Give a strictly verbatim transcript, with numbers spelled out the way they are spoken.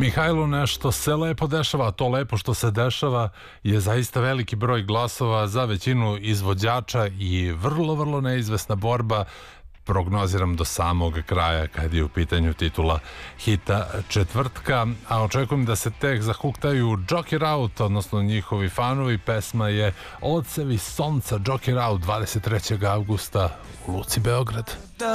Mihajlu, nešto se lepo dešava, a to lepo što se dešava je zaista veliki broj glasova za većinu izvođača i vrlo, vrlo neizvesna borba, prognoziram do samog kraja kad je u pitanju titula hita četvrtka, a očekujem da se tek zahuktaju Joker Out, odnosno njihovi fanovi. Pesma je Odsevi sonca, Joker Out, dvadeset trećeg avgusta u Luci Beograd.